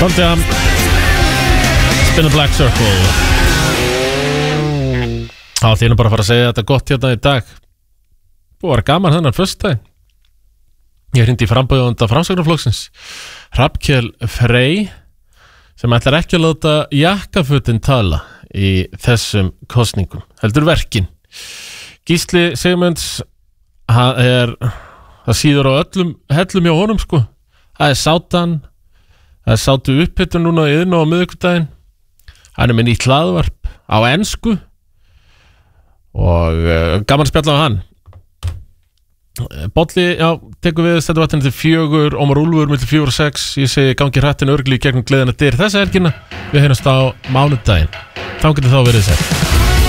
Jam, Spin a Black Circle. Því bara að fara að segja þetta gott hérna í dag. Búið að vera gaman þennan föstudag. Ég hringdi í frambjóðanda Framsóknarflokksins, Hrafnkel Frey, sem ætlar ekki að láta jakkafutin tala í þessum kosningum, heldur verkin. Gísli Sigmunds, það síður á öllum hellum hjá honum sko. Það sátan, það sátu upphitun núna í Iðnó á miðvikudaginn. Hann með nýtt hlaðvarp á ensku og gaman að spjalla á hann. Bolli, já, tekum við stættuvatninu til 4, Ómar Úlfur milli 4 og 6. Ég segi gangi hrattinn örgli gegnum gleðina dyr þessa helgina. Við heyrumst á mánudaginn. Þá getur þá verið sér.